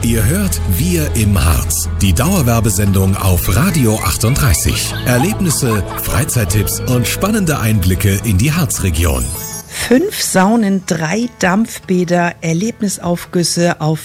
Ihr hört Wir im Harz, die Dauerwerbesendung auf Radio 38. Erlebnisse, Freizeittipps und spannende Einblicke in die Harzregion. 5 Saunen, 3 Dampfbäder, Erlebnisaufgüsse auf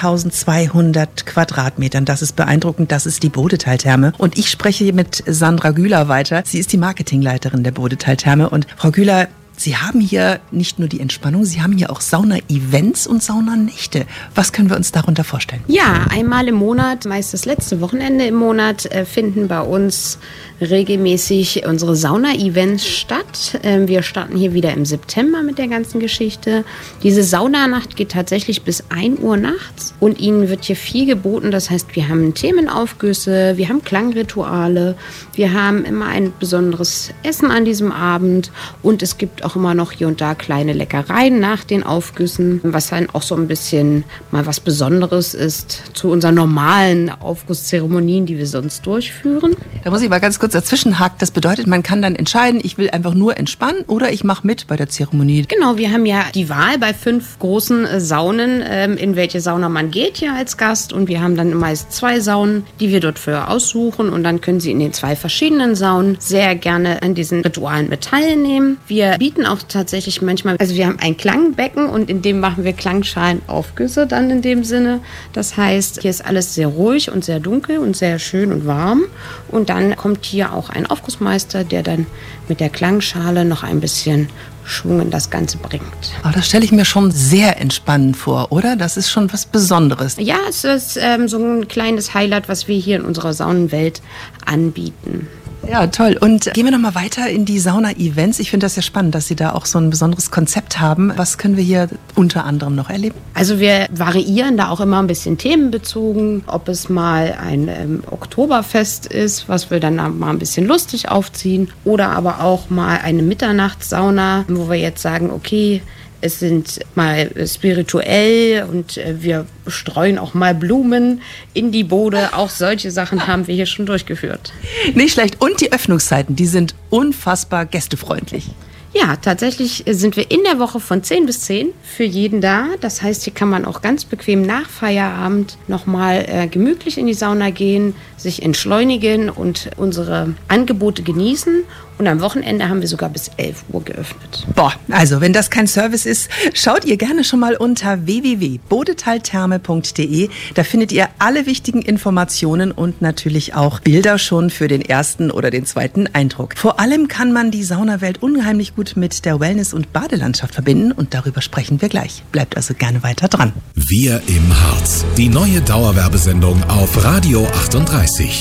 4200 Quadratmetern. Das ist beeindruckend, das ist die Bodetal-Therme. Und ich spreche hier mit Sandra Güler weiter. Sie ist die Marketingleiterin der Bodetal-Therme. Und Frau Güler, Sie haben hier nicht nur die Entspannung, Sie haben hier auch Sauna-Events und Saunanächte. Was können wir uns darunter vorstellen? Ja, einmal im Monat, meist das letzte Wochenende im Monat, finden bei uns regelmäßig unsere Sauna-Events statt. Wir starten hier wieder im September mit der ganzen Geschichte. Diese Saunanacht geht tatsächlich bis 1 Uhr nachts und Ihnen wird hier viel geboten. Das heißt, wir haben Themenaufgüsse, wir haben Klangrituale, wir haben immer ein besonderes Essen an diesem Abend und es gibt auch immer noch hier und da kleine Leckereien nach den Aufgüssen, was dann auch so ein bisschen mal was Besonderes ist zu unseren normalen Aufgusszeremonien, die wir sonst durchführen. Da muss ich mal ganz kurz dazwischenhaken. Das bedeutet, man kann dann entscheiden, ich will einfach nur entspannen oder ich mache mit bei der Zeremonie. Genau, wir haben ja die Wahl bei 5 großen Saunen, in welche Sauna man geht hier als Gast und wir haben dann meist 2 Saunen, die wir dort für aussuchen und dann können Sie in den 2 verschiedenen Saunen sehr gerne an diesen Ritualen mit teilnehmen. Wir bieten auch tatsächlich manchmal, also wir haben ein Klangbecken und in dem machen wir Klangschalenaufgüsse dann in dem Sinne. Das heißt, hier ist alles sehr ruhig und sehr dunkel und sehr schön und warm und dann kommt hier auch ein Aufgussmeister, der dann mit der Klangschale noch ein bisschen Schwung in das Ganze bringt. Aber das stelle ich mir schon sehr entspannend vor, oder? Das ist schon was Besonderes. Ja, es ist so ein kleines Highlight, was wir hier in unserer Saunenwelt anbieten. Ja, toll. Und gehen wir noch mal weiter in die Sauna-Events. Ich finde das ja spannend, dass Sie da auch so ein besonderes Konzept haben. Was können wir hier unter anderem noch erleben? Also wir variieren da auch immer ein bisschen themenbezogen. Ob es mal ein Oktoberfest ist, was wir dann mal ein bisschen lustig aufziehen. Oder aber auch mal eine Mitternachtssauna, wo wir jetzt sagen, okay, es sind mal spirituell und wir streuen auch mal Blumen in die Bode. Auch solche Sachen haben wir hier schon durchgeführt. Nicht schlecht. Und die Öffnungszeiten, die sind unfassbar gästefreundlich. Ja, tatsächlich sind wir in der Woche von 10 bis 10 für jeden da. Das heißt, hier kann man auch ganz bequem nach Feierabend nochmal gemütlich in die Sauna gehen, sich entschleunigen und unsere Angebote genießen. Und am Wochenende haben wir sogar bis 11 Uhr geöffnet. Boah, also wenn das kein Service ist, schaut ihr gerne schon mal unter www.bodetaltherme.de. Da findet ihr alle wichtigen Informationen und natürlich auch Bilder schon für den ersten oder den zweiten Eindruck. Vor allem kann man die Saunawelt unheimlich gut mit der Wellness- und Badelandschaft verbinden und darüber sprechen wir gleich. Bleibt also gerne weiter dran. Wir im Harz, die neue Dauerwerbesendung auf Radio 38.